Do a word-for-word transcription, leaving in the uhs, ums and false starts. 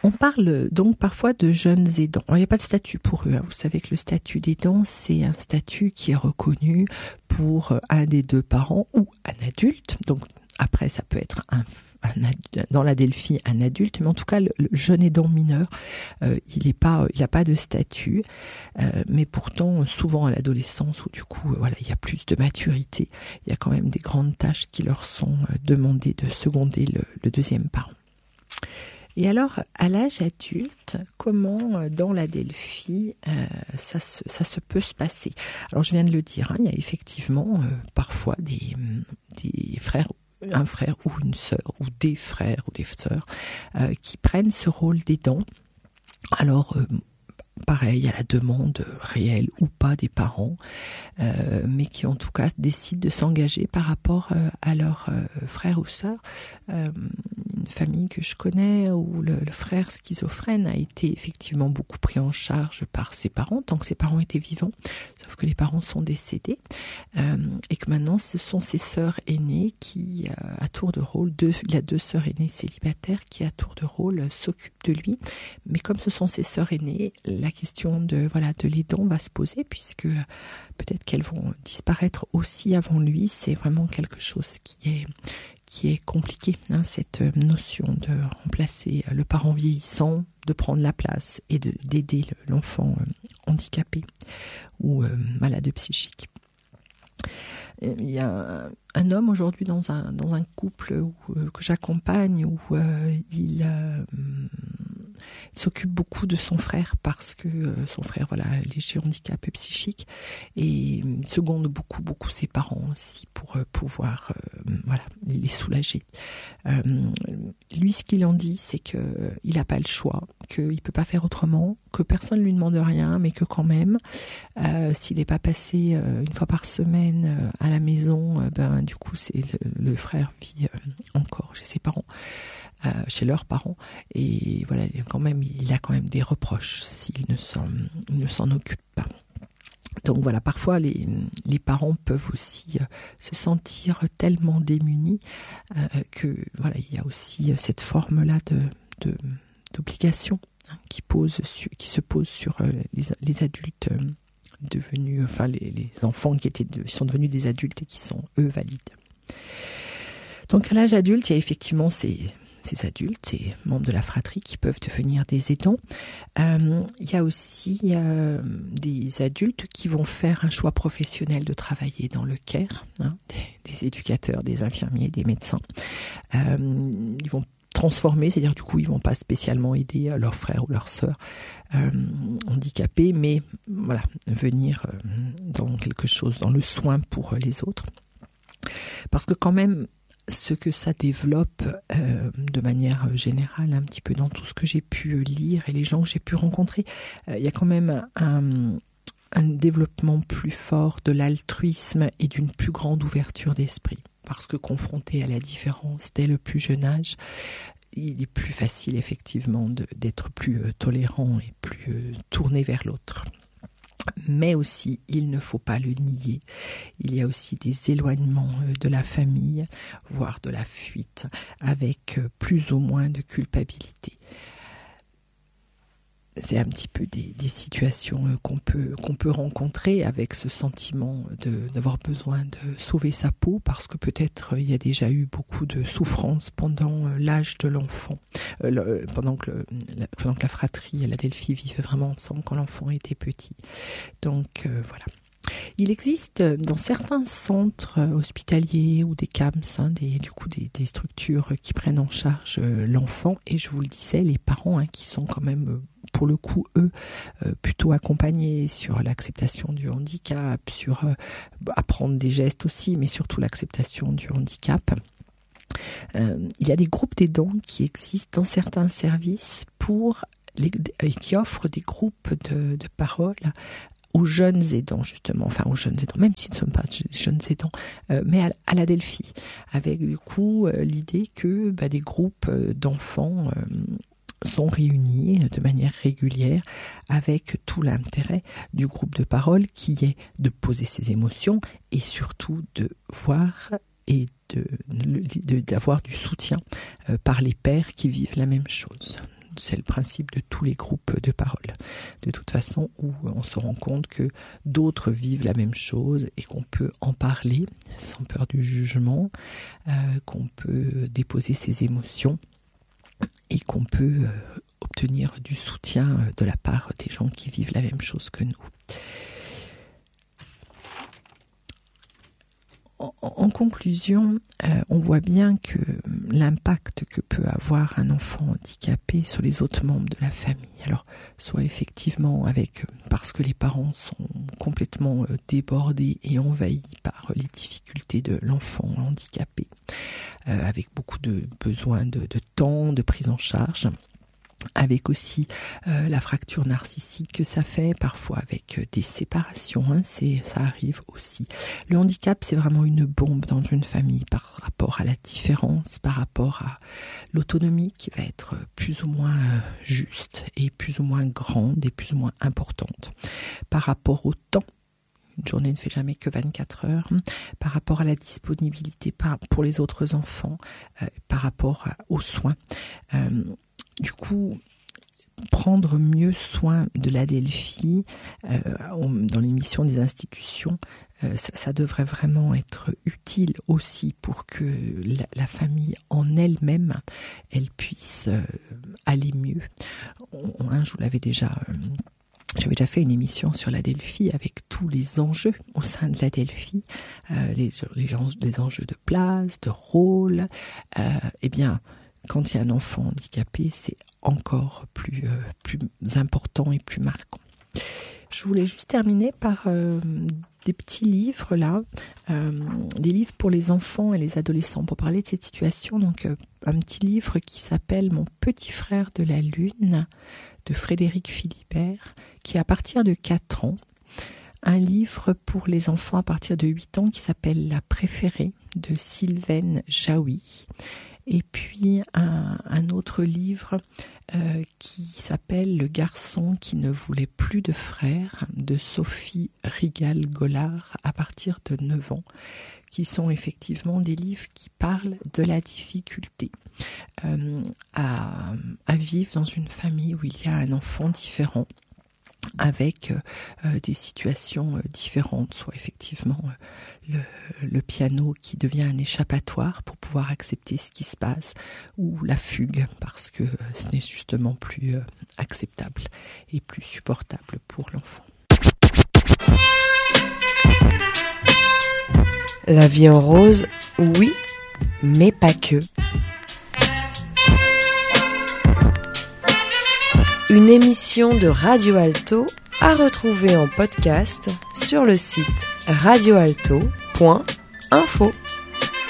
On parle donc parfois de jeunes aidants. Alors, il n'y a pas de statut pour eux. Hein. Vous savez que le statut d'aidant, c'est un statut qui est reconnu pour un des deux parents ou un adulte. Donc après, ça peut être un, un dans la Delphi un adulte, mais en tout cas le, le jeune aidant mineur, euh, il est pas, il n'a pas de statut. Euh, mais pourtant, souvent à l'adolescence, où du coup, euh, voilà, il y a plus de maturité, il y a quand même des grandes tâches qui leur sont euh, demandées de seconder le, le deuxième parent. Et alors, à l'âge adulte, comment dans la Delphi euh, ça, se, ça se peut se passer? Alors, je viens de le dire, hein, il y a effectivement euh, parfois des, des frères, un frère ou une sœur, ou des frères ou des sœurs, euh, qui prennent ce rôle d'aidant. Alors, euh, pareil, à la demande réelle ou pas des parents, euh, mais qui en tout cas décident de s'engager par rapport euh, à leur euh, frère ou sœur. Euh, une famille que je connais où le, le frère schizophrène a été effectivement beaucoup pris en charge par ses parents, tant que ses parents étaient vivants, sauf que les parents sont décédés, euh, et que maintenant ce sont ses sœurs aînées qui, euh, à tour de rôle, deux, il a deux sœurs aînées célibataires qui, à tour de rôle, euh, s'occupent de lui. Mais comme ce sont ses sœurs aînées, la question de voilà de l'aidant va se poser, puisque peut-être qu'elles vont disparaître aussi avant lui. C'est vraiment quelque chose qui est qui est compliqué, hein, cette notion de remplacer le parent vieillissant, de prendre la place et de, d'aider l'enfant handicapé ou euh, malade psychique. Il y a un homme aujourd'hui dans un, dans un couple où, euh, que j'accompagne où euh, il, euh, il s'occupe beaucoup de son frère parce que euh, son frère voilà, a léger handicap psychique, et il seconde beaucoup, beaucoup ses parents aussi pour euh, pouvoir euh, voilà, les soulager. Euh, lui, ce qu'il en dit, c'est qu'il n'a pas le choix, qu'il ne peut pas faire autrement, que personne ne lui demande rien, mais que quand même, euh, s'il n'est pas passé euh, une fois par semaine euh, à la maison, euh, ben du coup, c'est le, le frère vit euh, encore chez ses parents, euh, chez leurs parents, et voilà, quand même, il a quand même des reproches s'il ne s'en, il ne s'en occupe pas. Donc voilà, parfois les, les parents peuvent aussi euh, se sentir tellement démunis euh, que voilà, il y a aussi cette forme-là de, de d'obligation hein, qui pose sur, qui se pose sur euh, les, les adultes euh, devenus, enfin les, les enfants qui étaient de, sont devenus des adultes et qui sont eux valides. Donc à l'âge adulte, il y a effectivement ces ces adultes, ces membres de la fratrie qui peuvent devenir des aidants. Euh, il y a aussi euh, des adultes qui vont faire un choix professionnel de travailler dans le care, hein, des, des éducateurs, des infirmiers, des médecins. Euh, ils vont transformer, c'est-à-dire du coup ils vont pas spécialement aider leurs frères ou leurs sœurs euh, handicapés, mais voilà, venir euh, dans quelque chose, dans le soin pour les autres. Parce que quand même, ce que ça développe euh, de manière générale, un petit peu dans tout ce que j'ai pu lire et les gens que j'ai pu rencontrer, euh, il y a quand même un, un développement plus fort de l'altruisme et d'une plus grande ouverture d'esprit. Parce que confronté à la différence dès le plus jeune âge, il est plus facile effectivement de, d'être plus euh, tolérant et plus euh, tourné vers l'autre. Mais aussi, il ne faut pas le nier, il y a aussi des éloignements de la famille, voire de la fuite, avec plus ou moins de culpabilité. C'est un petit peu des, des situations qu'on peut, qu'on peut rencontrer avec ce sentiment de, d'avoir besoin de sauver sa peau, parce que peut-être il y a déjà eu beaucoup de souffrance pendant l'âge de l'enfant, euh, le, pendant, que le, la, pendant que la fratrie et la Delphi vivent vraiment ensemble quand l'enfant était petit. Donc euh, voilà. Il existe dans certains centres hospitaliers ou des C A M S, hein, des, du coup des, des structures qui prennent en charge l'enfant, et je vous le disais, les parents hein, qui sont quand même, pour le coup, eux, euh, plutôt accompagnés sur l'acceptation du handicap, sur euh, apprendre des gestes aussi, mais surtout l'acceptation du handicap. Euh, il y a des groupes d'aidants qui existent dans certains services pour les, qui offrent des groupes de, de parole aux jeunes aidants, justement, enfin aux jeunes aidants, même s'ils ne sont pas jeunes aidants, euh, mais à, à la Delphi, avec du coup euh, l'idée que bah, des groupes d'enfants euh, sont réunis de manière régulière, avec tout l'intérêt du groupe de parole qui est de poser ses émotions et surtout de voir et de, de, d'avoir du soutien euh, par les pères qui vivent la même chose. C'est le principe de tous les groupes de parole. De toute façon, où on se rend compte que d'autres vivent la même chose et qu'on peut en parler sans peur du jugement, euh, qu'on peut déposer ses émotions et qu'on peut euh, obtenir du soutien de la part des gens qui vivent la même chose que nous. En, en conclusion, euh, on voit bien que l'impact que peut avoir un enfant handicapé sur les autres membres de la famille, alors soit effectivement avec parce que les parents sont complètement euh, débordés et envahis par les difficultés de l'enfant handicapé, euh, avec beaucoup de besoins de, de temps, de prise en charge, avec aussi euh, la fracture narcissique que ça fait, parfois avec euh, des séparations, hein, c'est, ça arrive aussi. Le handicap, c'est vraiment une bombe dans une famille par rapport à la différence, par rapport à l'autonomie qui va être plus ou moins euh, juste et plus ou moins grande et plus ou moins importante, par rapport au temps. Une journée ne fait jamais que vingt-quatre heures, par rapport à la disponibilité pour les autres enfants, euh, par rapport à, aux soins. Euh, Du coup, prendre mieux soin de l'Adelphi euh, dans les missions des institutions, euh, ça, ça devrait vraiment être utile aussi pour que la, la famille en elle-même, elle puisse euh, aller mieux. On, hein, je vous l'avais déjà... Euh, J'avais déjà fait une émission sur l'Adelphi avec tous les enjeux au sein de l'Adelphi, euh, les, les, les enjeux de place, de rôle. Euh, eh bien... Quand il y a un enfant handicapé, c'est encore plus, euh, plus important et plus marquant. Je voulais juste terminer par euh, des petits livres là, euh, des livres pour les enfants et les adolescents, pour parler de cette situation. Donc, euh, un petit livre qui s'appelle « Mon petit frère de la Lune » de Frédéric Philibert, qui est à partir de quatre ans. Un livre pour les enfants à partir de huit ans qui s'appelle « La préférée » de Sylvaine Jaoui. Et puis un, un autre livre euh, qui s'appelle « Le garçon qui ne voulait plus de frères » de Sophie Rigal-Gollard à partir de neuf ans, qui sont effectivement des livres qui parlent de la difficulté euh, à, à vivre dans une famille où il y a un enfant différent, avec euh, des situations euh, différentes, soit effectivement euh, le, le piano qui devient un échappatoire pour pouvoir accepter ce qui se passe, ou la fugue parce que euh, ce n'est justement plus euh, acceptable et plus supportable pour l'enfant. La vie en rose, oui, mais pas que. Une émission de Radio Alto à retrouver en podcast sur le site radio alto point info.